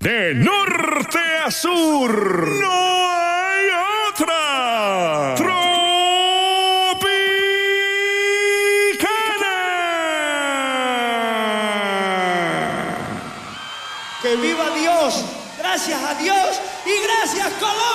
De norte a sur, no hay otra. Tropicana. ¡Que viva Dios! ¡Gracias a Dios! ¡Y gracias, Colombia!